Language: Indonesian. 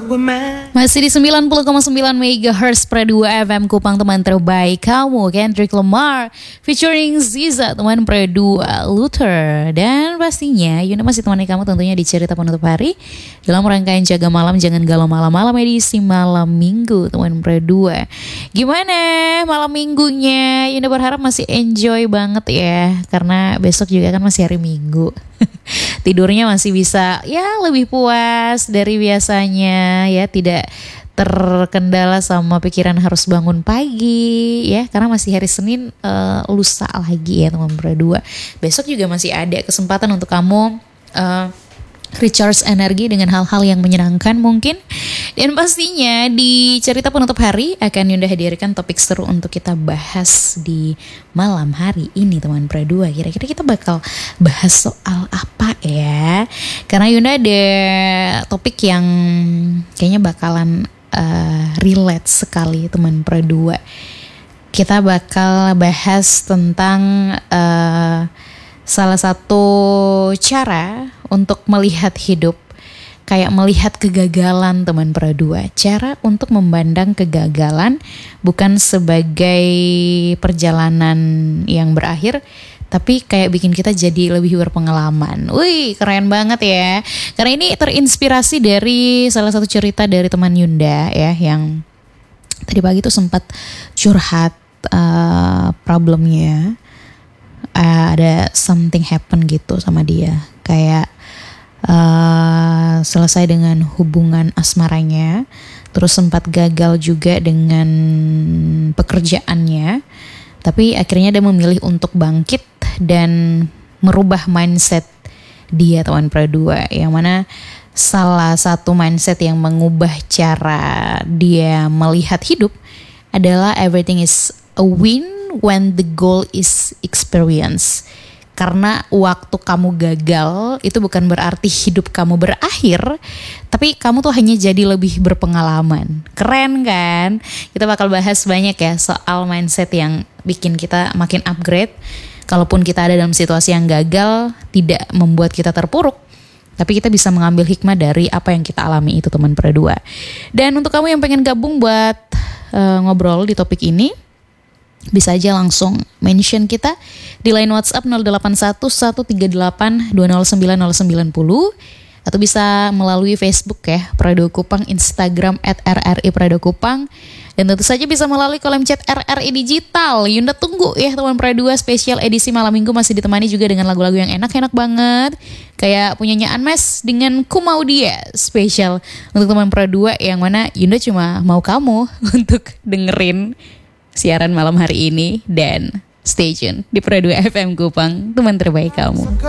Masih di 90,9 MHz Pro 2 FM Kupang, teman terbaik kamu. Kendrick Lamar featuring Ziza, teman Pro 2 Luther. Dan pastinya Yunda masih temani kamu tentunya di cerita penutup hari dalam rangkaian Jaga Malam Jangan Galau Malam edisi malam minggu, teman Pro 2. Gimana malam minggunya? Yunda berharap masih enjoy banget ya, karena besok juga kan masih hari Minggu. Tidurnya masih bisa ya lebih puas dari biasanya ya, tidak terkendala sama pikiran harus bangun pagi ya, karena masih hari Senin, lusa lagi ya teman berdua. Besok juga masih ada kesempatan untuk kamu recharge energi dengan hal-hal yang menyenangkan mungkin. Dan pastinya di cerita penutup hari akan Yunda hadirkan topik seru untuk kita bahas di malam hari ini teman Pro 2. Kira-kira kita bakal bahas soal apa ya? Karena Yunda ada topik yang kayaknya bakalan relate sekali teman Pro 2. Kita bakal bahas tentang salah satu cara untuk melihat hidup, kayak melihat kegagalan teman Pro 2. Cara untuk memandang kegagalan bukan sebagai perjalanan yang berakhir, tapi kayak bikin kita jadi lebih berpengalaman. Wih, keren banget ya. Karena ini terinspirasi dari salah satu cerita dari teman Yunda ya, yang tadi pagi tuh sempat curhat problemnya. Ada something happen gitu sama dia, kayak selesai dengan hubungan asmaranya, terus sempat gagal juga dengan pekerjaannya, tapi akhirnya dia memilih untuk bangkit dan merubah mindset dia teman Pro 2, yang mana salah satu mindset yang mengubah cara dia melihat hidup adalah everything is a win when the goal is experience. Karena waktu kamu gagal itu bukan berarti hidup kamu berakhir, tapi kamu tuh hanya jadi lebih berpengalaman. Keren kan? Kita bakal bahas banyak ya soal mindset yang bikin kita makin upgrade. Kalaupun kita ada dalam situasi yang gagal, tidak membuat kita terpuruk, tapi kita bisa mengambil hikmah dari apa yang kita alami itu teman Pro 2. Dan untuk kamu yang pengen gabung buat ngobrol di topik ini, bisa aja langsung mention kita di line WhatsApp 081138209090, atau bisa melalui Facebook ya Prado Kupang, Instagram @RRI_Prado_Kupang, dan tentu saja bisa melalui kolom chat RRI Digital. Yunda tunggu ya teman Prado 2. Spesial edisi malam minggu masih ditemani juga dengan lagu-lagu yang enak-enak banget, kayak punyanya Anmes dengan Ku Mau Dia, spesial untuk teman Prado 2, yang mana Yunda cuma mau kamu untuk dengerin siaran malam hari ini. Dan stay tune di Pro 2 FM Kupang, teman terbaik kamu.